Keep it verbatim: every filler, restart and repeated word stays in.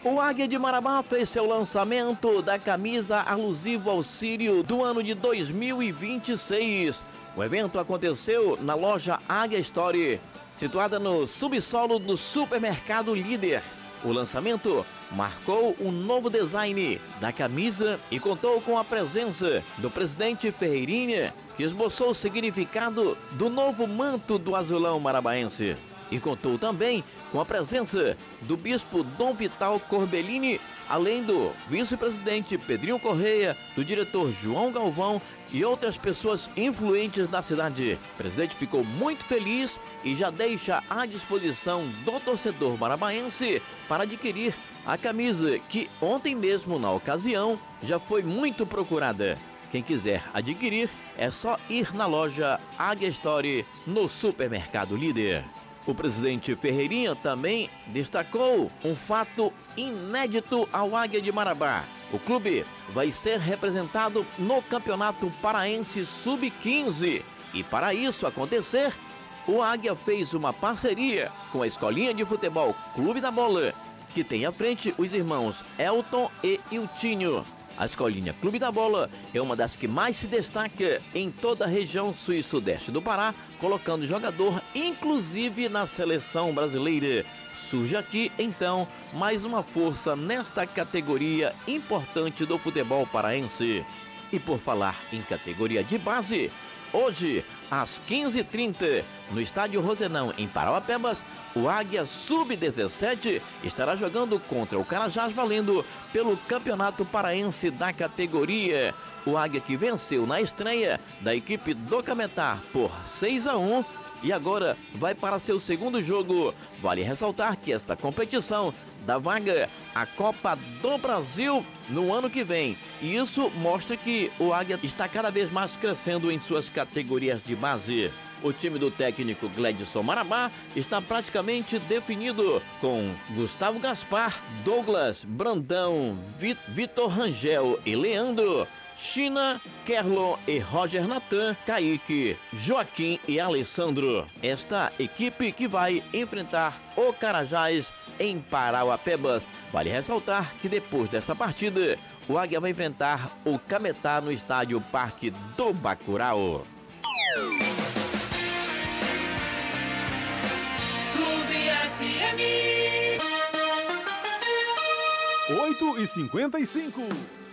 O Águia de Marabá fez seu lançamento da camisa alusiva ao Círio do ano de dois mil e vinte e seis. O evento aconteceu na loja Águia Store, situada no subsolo do supermercado Líder. O lançamento marcou um novo design da camisa e contou com a presença do presidente Ferreirinha, que esboçou o significado do novo manto do azulão marabaense. E contou também com a presença do bispo Dom Vital Corbellini, além do vice-presidente Pedrinho Correia, do diretor João Galvão e outras pessoas influentes da cidade. O presidente ficou muito feliz e já deixa à disposição do torcedor marabaense para adquirir a camisa, que ontem mesmo, na ocasião, já foi muito procurada. Quem quiser adquirir, é só ir na loja Águia Store, no supermercado Líder. O presidente Ferreirinha também destacou um fato inédito ao Águia de Marabá. O clube vai ser representado no Campeonato Paraense sub quinze. E para isso acontecer, o Águia fez uma parceria com a Escolinha de Futebol Clube da Bola, que tem à frente os irmãos Elton e Iltinho. A Escolinha Clube da Bola é uma das que mais se destaca em toda a região sul e sudeste do Pará, colocando jogador inclusive na seleção brasileira. Surge aqui, então, mais uma força nesta categoria importante do futebol paraense. E por falar em categoria de base, hoje, às quinze e trinta, no estádio Rosenão, em Parauapebas, o Águia sub dezessete estará jogando contra o Carajás, valendo pelo Campeonato Paraense da categoria. O Águia, que venceu na estreia da equipe do Cametá por seis a um e agora vai para seu segundo jogo. Vale ressaltar que esta competição dá vaga à Copa do Brasil no ano que vem. E isso mostra que o Águia está cada vez mais crescendo em suas categorias de base. O time do técnico Gledson Marabá está praticamente definido, com Gustavo Gaspar, Douglas, Brandão, Vit- Vitor Rangel e Leandro, China, Kerlon e Roger Natan, Kaique, Joaquim e Alessandro. Esta equipe que vai enfrentar o Carajás em Parauapebas. Vale ressaltar que depois dessa partida, o Águia vai enfrentar o Cametá no estádio Parque do Bacurau. F M oito e cinquenta e cinco.